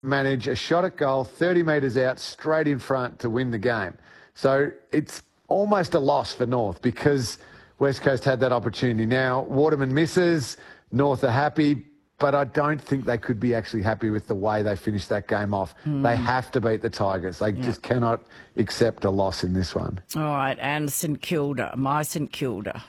manage a shot at goal 30 metres out straight in front to win the game. So it's almost a loss for North because West Coast had that opportunity. Now, Waterman misses, North are happy, but I don't think they could be actually happy with the way they finished that game off. They have to beat the Tigers. They just cannot accept a loss in this one. All right, and St Kilda, my St Kilda.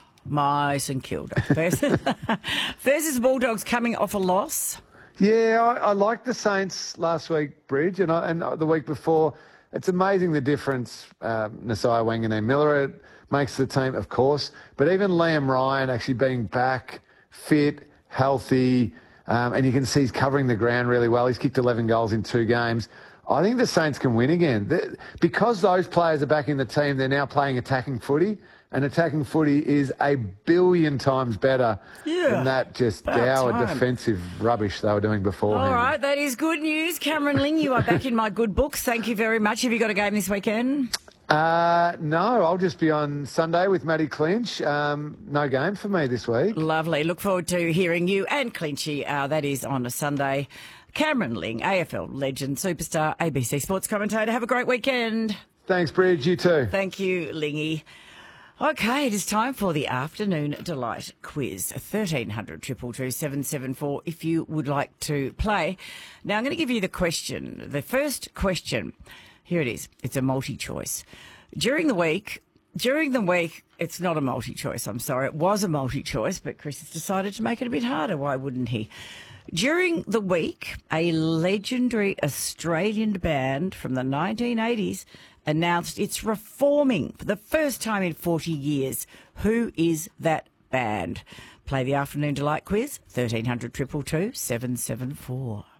Versus Bulldogs coming off a loss. Yeah, I liked the Saints last week, Bridge, and the week before. It's amazing the difference Nasiah Wanganeen-Miller makes to the team, of course, but even Liam Ryan actually being back, fit, healthy, and you can see he's covering the ground really well. He's kicked 11 goals in 2 games. I think the Saints can win again. Because those players are back in the team, they're now playing attacking footy, and attacking footy is a billion times better than that just dour defensive rubbish they were doing before. All right, that is good news. Cameron Ling, you are back in my good books. Thank you very much. Have you got a game this weekend? No, I'll just be on Sunday with Matty Clinch. No game for me this week. Lovely. Look forward to hearing you and Clinchy. That is on a Sunday. Cameron Ling, AFL legend, superstar, ABC Sports commentator. Have a great weekend. Thanks, Bridge. You too. Thank you, Lingy. Okay, it is time for the Afternoon Delight quiz. 1300 222 774 if you would like to play. Now, I'm going to give you the question. The first question. Here it is. It's a multi-choice. During the week, it's not a multi-choice, I'm sorry. It was a multi-choice, but Chris has decided to make it a bit harder. Why wouldn't he? During the week, a legendary Australian band from the 1980s announced it's reforming for the first time in 40 years. Who is that band? Play the Afternoon Delight quiz, 1300 222 774.